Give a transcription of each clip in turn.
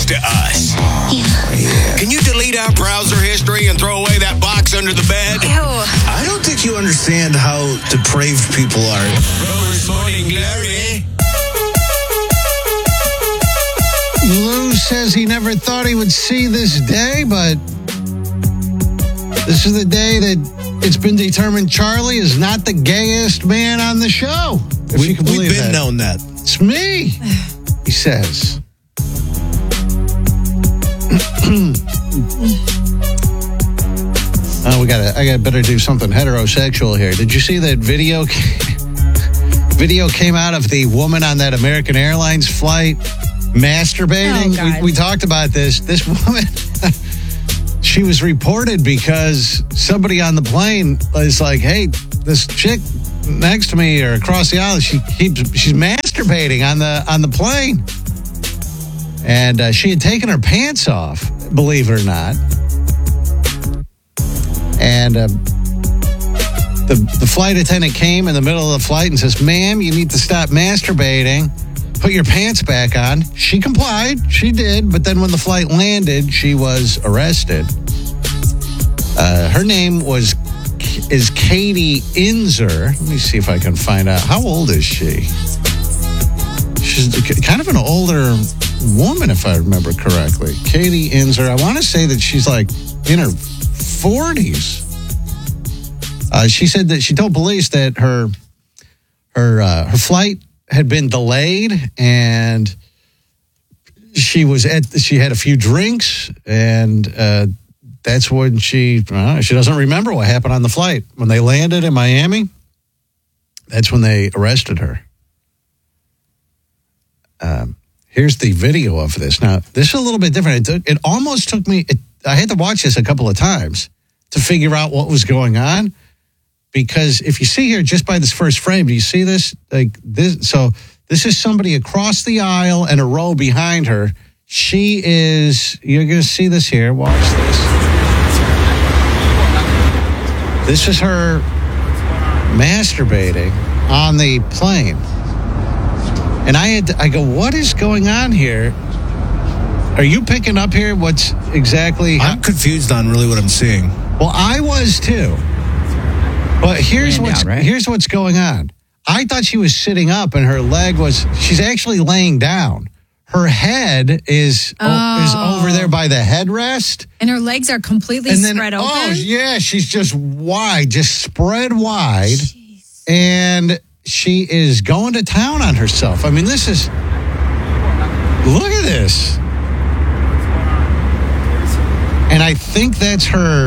belongs to us. Yeah. Can you delete our browser history and throw away that box under the bed? Ew. I don't think you understand how depraved people are. Grover's Morning Glory. Lou says he never thought he would see this day, but this is the day that it's been determined Charlie is not the gayest man on the show. We've been known that. It's me, he says. I got better do something heterosexual here. Did you see that video? Video came out of the woman on that American Airlines flight masturbating. Oh, we talked about this. This woman, she was reported because somebody on the plane was like, "Hey, this chick next to me or across the aisle, she's masturbating on the plane," and she had taken her pants off. Believe it or not. And the flight attendant came in the middle of the flight and says, "Ma'am, you need to stop masturbating. Put your pants back on." She complied. She did. But then when the flight landed, she was arrested. Her name is Katie Inzer. Let me see if I can find out. How old is she? She's kind of an older woman, if I remember correctly. Katie Inzer. I want to say that she's like in her 40s. She said that she told police that her flight had been delayed and she had a few drinks, and that's when she doesn't remember what happened on the flight. When they landed in Miami, that's when they arrested her. Here's the video of this. Now, this is a little bit different. It almost took me, I had to watch this a couple of times to figure out what was going on. Because if you see here, just by this first frame, do you see this? Like this. So this is somebody across the aisle and a row behind her. You're going to see this here. Watch this. This is her masturbating on the plane. And I go, what is going on here? Are you picking up here what's exactly... I'm confused on really what I'm seeing. Well, I was too. But here's what's going on. I thought she was sitting up and her leg she's actually laying down. Her head is over there by the headrest. And her legs are completely spread open? Oh, yeah, she's just wide, just spread wide. Jeez. And she is going to town on herself. I mean, look at this. And I think that's her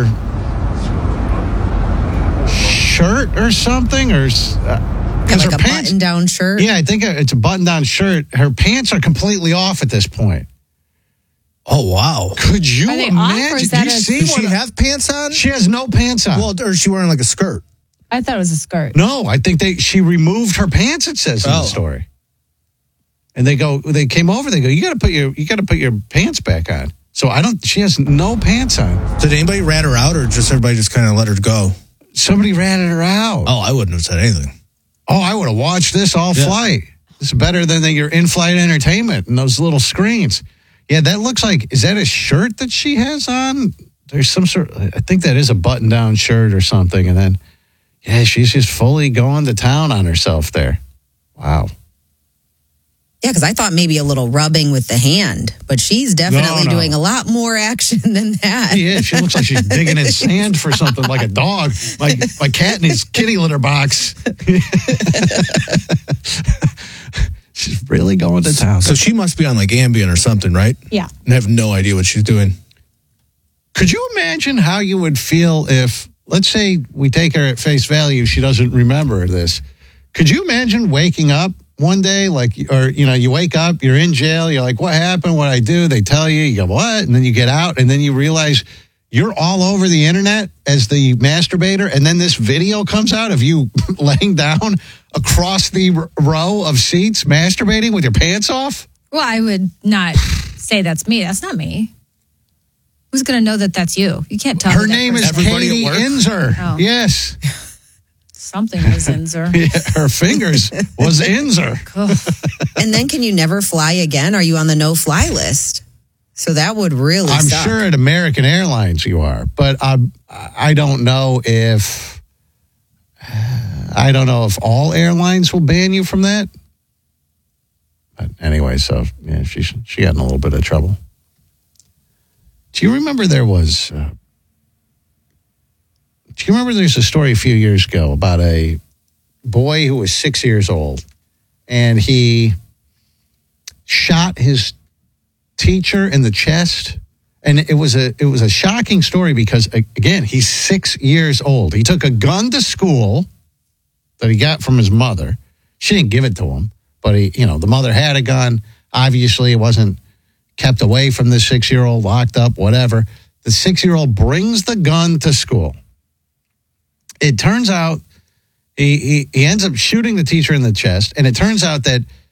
shirt or something, or like her button-down shirt. Yeah, I think it's a button-down shirt. Her pants are completely off at this point. Oh wow! Could you imagine? Does she have pants on? She has no pants on. Well, or is she wearing like a skirt? I thought it was a skirt. No, I think she removed her pants. It says in the story. And they came over. They go, you got to put your pants back on. So she has no pants on. Did anybody rat her out, or just everybody just kind of let her go? Somebody ratted her out. Oh, I wouldn't have said anything. Oh, I would have watched this all flight. It's better than your in-flight entertainment and those little screens. Yeah, that looks like, is that a shirt that she has on? There's some sort, I think that is a button-down shirt or something. And then, yeah, she's just fully going to town on herself there. Wow. Yeah, because I thought maybe a little rubbing with the hand, but she's definitely doing a lot more action than that. Yeah, she looks like she's digging in sand for something, like a dog, like my cat in his kitty litter box. She's really going to town. So she must be on like Ambien or something, right? Yeah. And have no idea what she's doing. Could you imagine how you would feel if, let's say we take her at face value, she doesn't remember this. Could you imagine waking up one day, you wake up, you're in jail, you're like, what happened? What'd I do? They tell you, you go, what? And then you get out, and then you realize you're all over the internet as the masturbator, and then this video comes out of you laying down across the row of seats, masturbating with your pants off? Well, I would not say that's me. That's not me. Who's going to know that that's you? You can't tell me. Her name is Katie Inzer. Oh. Yes. Something was Inzer. Yeah, her fingers was Inzer. And then can you never fly again? Are you on the no-fly list? So that would really I'm suck. sure at American Airlines you are, but I don't know if all airlines will ban you from that. But anyway, so yeah, she got in a little bit of trouble. Do you remember there's a story a few years ago about a boy who was 6 years old, and he shot his teacher in the chest, and it was a shocking story because, again, he's 6 years old. He took a gun to school that he got from his mother. She didn't give it to him, but the mother had a gun. Obviously, it wasn't kept away from the 6-year-old, locked up, whatever. The 6-year-old brings the gun to school. It turns out he ends up shooting the teacher in the chest, and it turns out that